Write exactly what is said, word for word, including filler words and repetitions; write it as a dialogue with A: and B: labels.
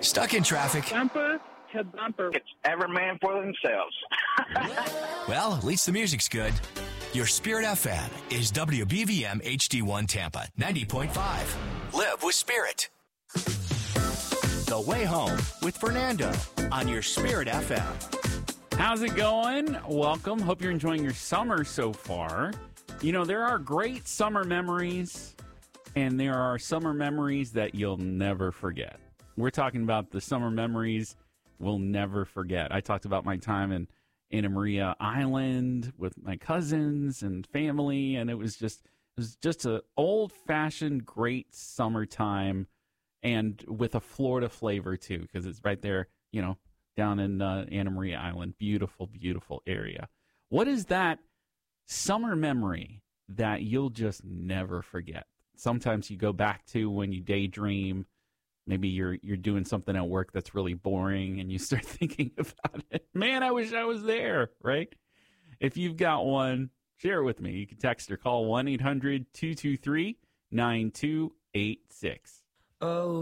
A: Stuck in traffic?
B: Bumper to bumper.
C: It's every man for themselves.
A: Well, at least the music's good. Your Spirit F M is W B V M H D one Tampa, ninety point five. Live with Spirit. The Way Home with Fernando on your Spirit F M.
D: How's it going? Welcome. Hope you're enjoying your summer so far. You know, there are great summer memories, and there are summer memories that you'll never forget. We're talking about the summer memories we'll never forget. I talked about my time in Anna Maria Island with my cousins and family, and it was just it was just an old-fashioned great summertime, and with a Florida flavor too, because it's right there, you know, down in uh, Anna Maria Island. Beautiful, beautiful area. What is that summer memory that you'll just never forget? Sometimes you go back to when you daydream. Maybe you're you're doing something at work that's really boring, and you start thinking about it. Man, I wish I was there, right? If you've got one, share it with me. You can text or call one eight hundred two two three nine two eight six.
E: Oh.